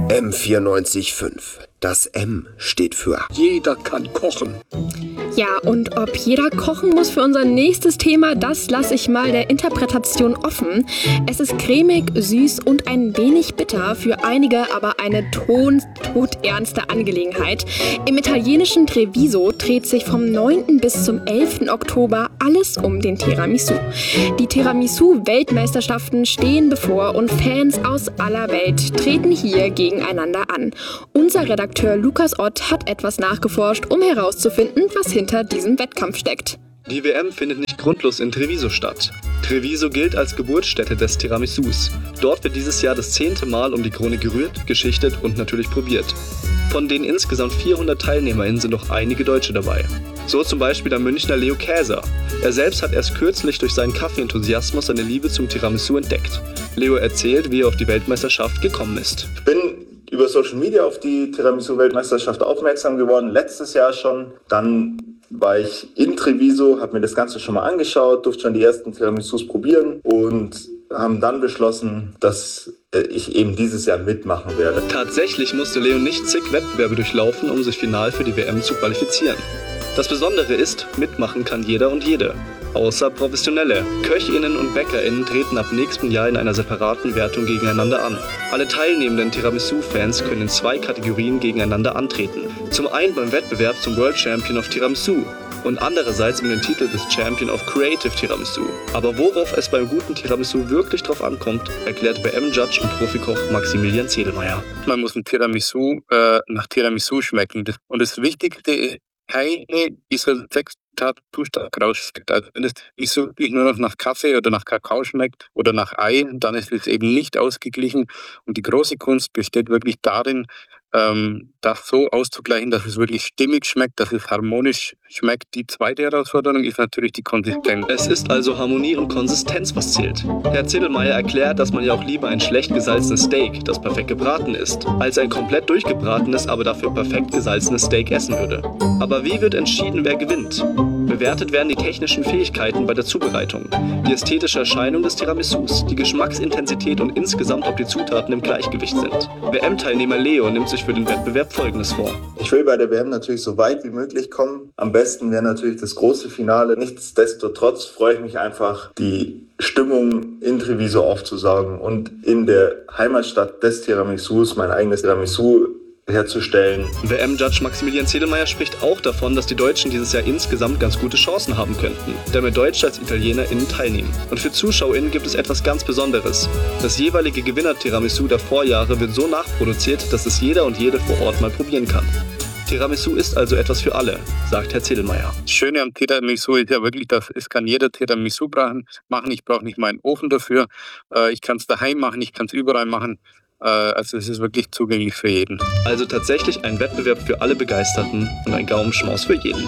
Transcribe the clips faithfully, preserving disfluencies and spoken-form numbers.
M vierundneunzig Komma fünf. Das M steht für Jeder kann kochen. Ja, und ob jeder kochen muss für unser nächstes Thema, das lasse ich mal der Interpretation offen. Es ist cremig, süß und ein wenig bitter, für einige aber eine ton todernste Angelegenheit. Im italienischen Treviso dreht sich vom neunten bis zum elften Oktober alles um den Tiramisu. Die Tiramisu-Weltmeisterschaften stehen bevor und Fans aus aller Welt treten hier gegeneinander an. Unser Redakteur Lukas Ott hat etwas nachgeforscht, um herauszufinden, was hinter diesem Wettkampf steckt. Die W M findet nicht grundlos in Treviso statt. Treviso gilt als Geburtsstätte des Tiramisus. Dort wird dieses Jahr das zehnte Mal um die Krone gerührt, geschichtet und natürlich probiert. Von den insgesamt vierhundert TeilnehmerInnen sind auch einige Deutsche dabei. So zum Beispiel der Münchner Leo Käser. Er selbst hat erst kürzlich durch seinen Kaffee-Enthusiasmus seine Liebe zum Tiramisu entdeckt. Leo erzählt, wie er auf die Weltmeisterschaft gekommen ist. Ich bin über Social Media auf die Tiramisu-Weltmeisterschaft aufmerksam geworden, letztes Jahr schon. Dann war ich in Treviso, habe mir das Ganze schon mal angeschaut, durfte schon die ersten Tiramisus probieren und haben dann beschlossen, dass ich eben dieses Jahr mitmachen werde. Tatsächlich musste Leo nicht zig Wettbewerbe durchlaufen, um sich final für die W M zu qualifizieren. Das Besondere ist, mitmachen kann jeder und jede. Außer Professionelle. KöchInnen und BäckerInnen treten ab nächstem Jahr in einer separaten Wertung gegeneinander an. Alle teilnehmenden Tiramisu-Fans können in zwei Kategorien gegeneinander antreten. Zum einen beim Wettbewerb zum World Champion of Tiramisu und andererseits um den Titel des Champion of Creative Tiramisu. Aber worauf es beim guten Tiramisu wirklich drauf ankommt, erklärt W M-Judge und Profikoch Maximilian Zedelmeier. Man muss ein Tiramisu äh, nach Tiramisu schmecken. Und das Wichtigste ist, keine dieser sechs Zutaten zu stark rausschmeckt. Also wenn es nicht so wirklich nur noch nach Kaffee oder nach Kakao schmeckt oder nach Ei, dann ist es eben nicht ausgeglichen. Und die große Kunst besteht wirklich darin, ähm, das so auszugleichen, dass es wirklich stimmig schmeckt, dass es harmonisch schmeckt. Die zweite Herausforderung ist natürlich die Konsistenz. Es ist also Harmonie und Konsistenz, was zählt. Herr Zedelmeier erklärt, dass man ja auch lieber ein schlecht gesalzenes Steak, das perfekt gebraten ist, als ein komplett durchgebratenes, aber dafür perfekt gesalzenes Steak essen würde. Aber wie wird entschieden, wer gewinnt? Bewertet werden die technischen Fähigkeiten bei der Zubereitung, die ästhetische Erscheinung des Tiramisus, die Geschmacksintensität und insgesamt, ob die Zutaten im Gleichgewicht sind. W M-Teilnehmer Leo nimmt sich für den Wettbewerb Folgendes vor. Ich will bei der W M natürlich so weit wie möglich kommen. Am besten wäre natürlich das große Finale. Nichtsdestotrotz freue ich mich einfach, die Stimmung in Treviso aufzusaugen und in der Heimatstadt des Tiramisus mein eigenes Tiramisu herzustellen. W M-Judge Maximilian Zedelmeier spricht auch davon, dass die Deutschen dieses Jahr insgesamt ganz gute Chancen haben könnten, da mehr Deutsche als ItalienerInnen teilnehmen. Und für ZuschauerInnen gibt es etwas ganz Besonderes. Das jeweilige Gewinner-Tiramisu der Vorjahre wird so nachproduziert, dass es jeder und jede vor Ort mal probieren kann. Tiramisu ist also etwas für alle, sagt Herr Zedelmeier. Das Schöne am Tiramisu ist ja wirklich, dass es kann jeder Tiramisu machen. Ich brauche nicht mal einen Ofen dafür. Ich kann es daheim machen, ich kann es überall machen. Also es ist wirklich zugänglich für jeden. Also tatsächlich ein Wettbewerb für alle Begeisterten und ein Gaumenschmaus für jeden.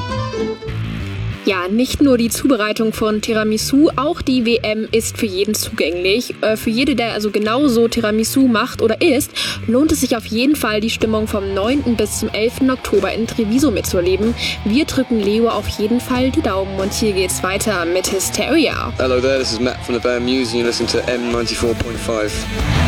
Ja, nicht nur die Zubereitung von Tiramisu, auch die W M ist für jeden zugänglich. Äh, für jede, der also genauso Tiramisu macht oder isst, lohnt es sich auf jeden Fall, die Stimmung vom neunten bis zum elften Oktober in Treviso mitzuerleben. Wir drücken Leo auf jeden Fall die Daumen und hier geht's weiter mit Hysteria. Hello there, this is Matt from the band Muse and you listen to M ninety-four point five.